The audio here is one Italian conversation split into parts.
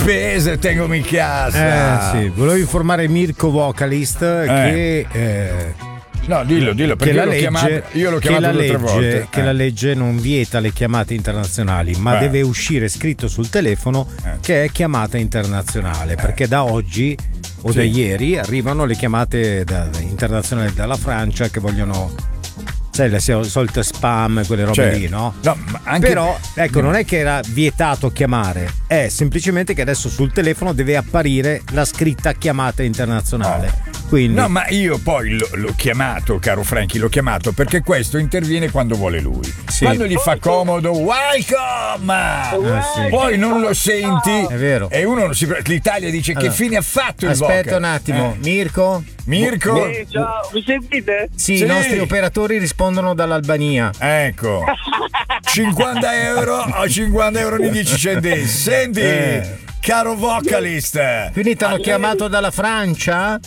pesa, tengo mi casa. Sì, volevo informare Mirko Vocalist che no, dillo perché io l'ho chiamato 2 o 3 volte. Che la legge non vieta le chiamate internazionali, ma deve uscire scritto sul telefono che è chiamata internazionale, perché da oggi o da ieri arrivano le chiamate internazionali dalla Francia che vogliono, sai, le solite spam, quelle robe lì, no? No, ma anche... Però ecco, non è che era vietato chiamare, è semplicemente che adesso sul telefono deve apparire la scritta chiamata internazionale. Quindi... No, ma io poi l'ho chiamato, caro Frankie, l'ho chiamato perché questo interviene quando vuole lui. Sì. Quando gli fa comodo, welcome! Sì. Poi non lo senti. È vero. E uno l'Italia dice che fine ha fatto il Aspetta vocal? un attimo, Mirko? Ciao, mi sentite? Sì, i nostri operatori rispondono dall'Albania. Ecco. 50 euro o 50 euro di 10 centesimi. Senti, caro vocalist. Quindi ti hanno chiamato dalla Francia?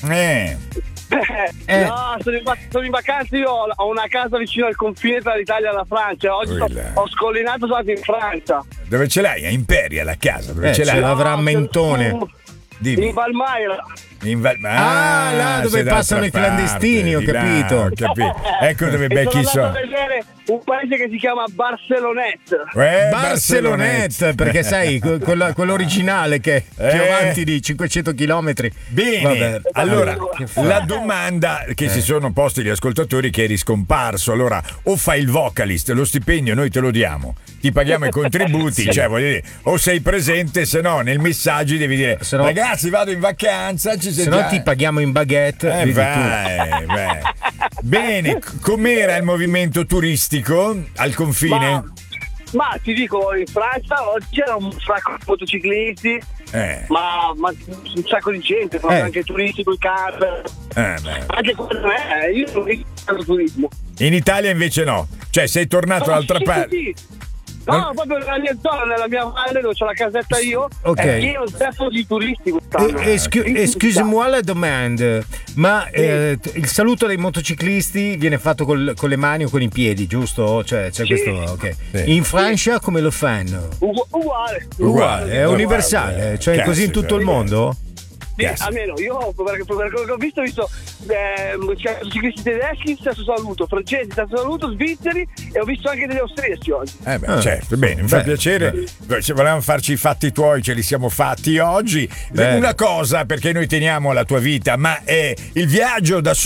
No, sono in vacanza, io ho una casa vicino al confine tra l'Italia e la Francia. Oggi ho scollinato, sono andato in Francia. Dove ce l'hai? A Imperia la casa? Dove ce l'hai? Ce l'avrà a Mentone. Dimmi. In Valmaira. Là dove passano i clandestini, ho capito. Ecco dove becchi sono andato a vedere un paese che si chiama Barcelonette. Barcelonette, perché sai, quello originale che è più avanti di 500 chilometri. Bene. Vabbè. Allora, la domanda che si sono posti gli ascoltatori, che eri scomparso, allora o fai il vocalist, lo stipendio noi te lo diamo, ti paghiamo i contributi, cioè voglio dire, o sei presente, se no nel messaggio devi dire ragazzi vado in vacanza, se no ti paghiamo in baguette. Vai. Bene, com'era il movimento turistico al confine? Ma ti dico, in Francia oggi c'era un sacco di motociclisti, ma un sacco di gente, anche turisti con i camper. Anche quello io non ho turismo. In Italia invece no, cioè sei tornato dall'altra parte. Sì. No, proprio nella mia zona, nella mia valle dove c'ho la casetta io, io ho un testo di turisti quest'anno. Excuse-moi la domanda, ma il saluto dei motociclisti viene fatto con le mani o con i piedi, giusto? Cioè, c'è questo, In Francia come lo fanno? Uguale. È universale, cioè così in tutto il mondo? Sì, almeno io per quello che ho visto ciclisti tedeschi stesso saluto, francesi stesso saluto, svizzeri, e ho visto anche degli austriaci oggi. Certo, bene, mi fa piacere. Se volevamo farci i fatti tuoi, ce li siamo fatti oggi. Una cosa, perché noi teniamo la tua vita, ma è il viaggio da